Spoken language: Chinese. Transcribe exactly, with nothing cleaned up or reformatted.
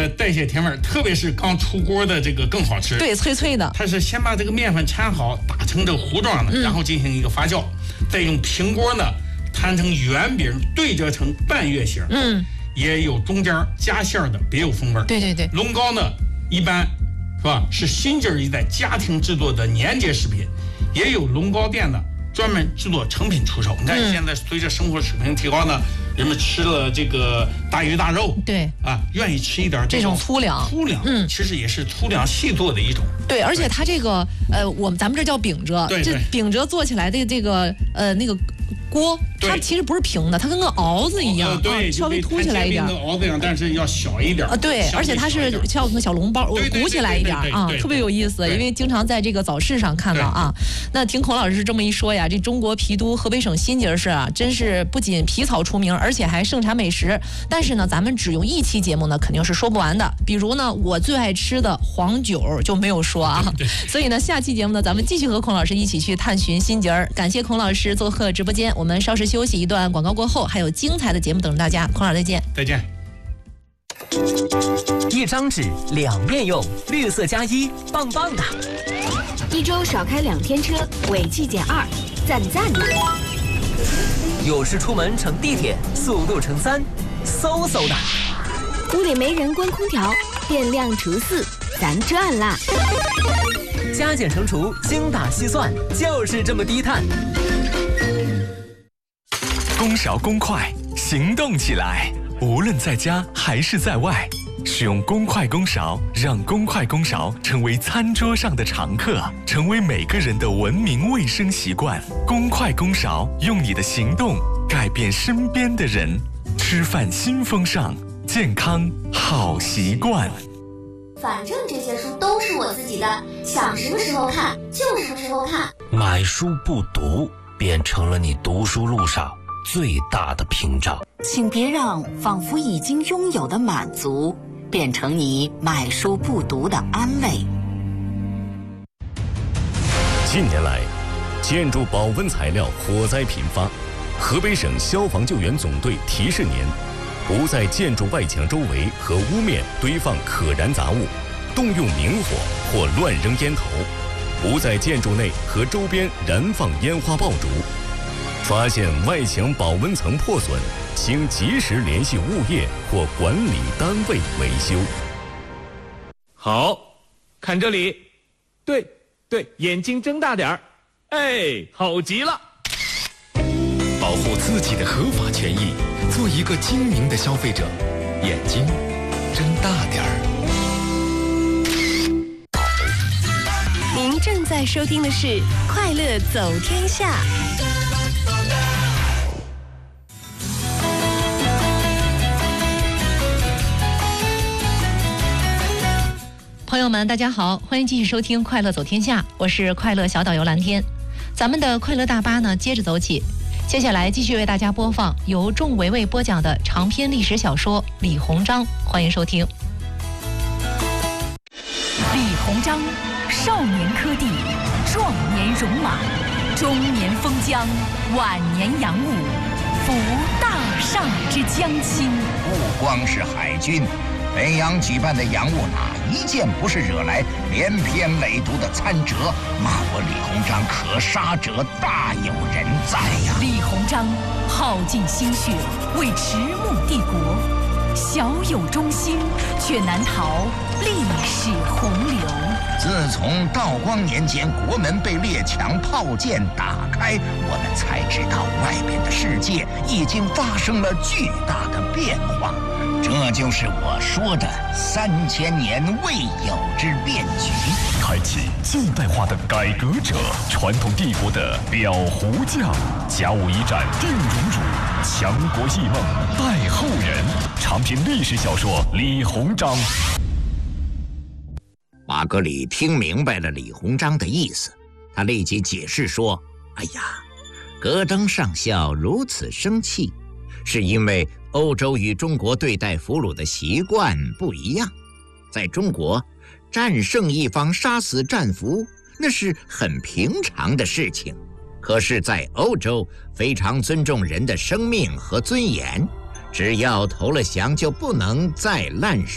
个带些甜味，特别是刚出锅的这个更好吃。 对，脆脆的。 它是先把这个面粉掺好，打成这个糊状的，嗯、然后进行一个发酵，再用平锅呢摊成圆饼，对折成半月形。嗯，也有中间加馅的，别有风味。 对对对， 龙糕呢，一般是吧？是新津一带家庭制作的年节食品，也有龙糕店呢专门制作成品出售。你看，现在随着生活水平提高呢。人们吃了这个大鱼大肉， 对啊，愿意吃一点这种粗粮， 粗粮，嗯，其实也是粗粮细做的一种。 对，而且它这个呃，我们咱们这叫饼折， 对， 这饼折做起来的这个呃那个锅，它其实不是平的，它跟个鏊子一样， 呃、对， 啊，稍微凸起来一点， 跟鏊子一样，但是要小一点啊。对，而且它是像个小笼包，鼓起来一点啊，特别有意思。因为经常在这个早市上看到啊。那听孔老师这么一说呀，这中国郫都河北省新津市啊，真是不仅皮草出名，而且还盛产美食。但是呢，咱们只用一期节目呢，肯定是说不完的。比如呢，我最爱吃的黄酒就没有说啊。所以呢，下期节目呢，咱们继续和孔老师一起去探寻新津儿。感谢孔老师做客直播间，我们稍事休息一段广告过后，还有精彩的节目等着大家。孔老师再见。 再见。 一张纸两面用，绿色加一，棒棒的。 一周少开两天车，违纪减二，赞赞的。 有时出门乘地铁，速度乘三，嗖嗖的。 屋里没人关空调，电量除四，咱赚啦。 加减乘除，精打细算，就是这么低碳。 公勺公筷，行动起来！无论在家还是在外，使用公筷公勺，让公筷公勺成为餐桌上的常客，成为每个人的文明卫生习惯。公筷公勺，用你的行动改变身边的人。吃饭新风尚，健康好习惯。 反正这些书都是我自己的，想什么时候看就什么时候看。 买书不读，变成了你读书路上最大的屏障。 请别让仿佛已经拥有的满足变成你买书不读的安慰。 近年来，建筑保温材料火灾频发，河北省消防救援总队提示您：不在建筑外墙周围和屋面堆放可燃杂物，动用明火或乱扔烟头；不在建筑内和周边燃放烟花爆竹。发现外墙保温层破损，请及时联系物业或管理单位维修。 好，看这里，对对，眼睛睁大点儿，哎，好极了！ 保护自己的合法权益，做一个精明的消费者，眼睛睁大点儿。 您正在收听的是《快乐走天下》。 朋友们大家好，欢迎继续收听快乐走天下，我是快乐小导游蓝天。咱们的快乐大巴呢接着走起，接下来继续为大家播放由仲维维播讲的长篇历史小说《李鸿章》，欢迎收听。 李鸿章，少年科第，壮年戎马，中年封疆，晚年洋务，服大厦之将倾。 不光是海军，北洋举办的洋务哪一件不是惹来连篇累牍的参折，骂我李鸿章可杀者大有人在呀！ 李鸿章耗尽心血为迟暮帝国，小有忠心，却难逃历史洪流。 自从道光年间国门被列强炮舰打开，我们才知道外边的世界已经发生了巨大的变化。这就是我说的三千年未有之变局， 开启近代化的改革者，传统帝国的裱糊匠，甲午一战定荣辱，强国异梦待后人。长篇历史小说《李鸿章》。 马格里听明白了李鸿章的意思，他立即解释说：“哎呀，戈登上校如此生气，是因为欧洲与中国对待俘虏的习惯不一样。在中国，战胜一方杀死战俘，那是很平常的事情。可是，在欧洲，非常尊重人的生命和尊严，只要投了降，就不能再滥